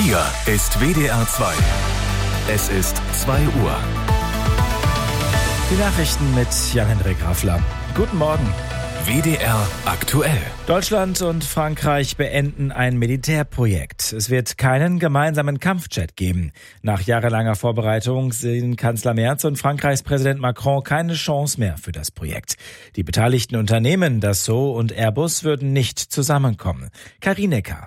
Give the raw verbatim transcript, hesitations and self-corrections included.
Hier ist W D R zwei. Es ist zwei Uhr. Die Nachrichten mit Jan-Hendrik Raffler. Guten Morgen. W D R aktuell. Deutschland und Frankreich beenden ein Militärprojekt. Es wird keinen gemeinsamen Kampfjet geben. Nach jahrelanger Vorbereitung sehen Kanzler Merz und Frankreichs Präsident Macron keine Chance mehr für das Projekt. Die beteiligten Unternehmen Dassault und Airbus würden nicht zusammenkommen. Karin Ecker.